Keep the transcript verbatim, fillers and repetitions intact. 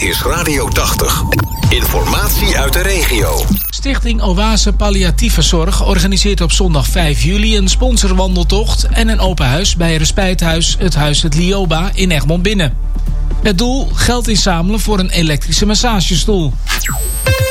is Radio tachtig. Informatie uit de regio. Stichting Oase Palliatieve Zorg organiseert op zondag vijf juli een sponsorwandeltocht en een open huis bij Respijthuis, het Huis het Lioba in Egmond Binnen. Het doel: geld inzamelen voor een elektrische massagestoel.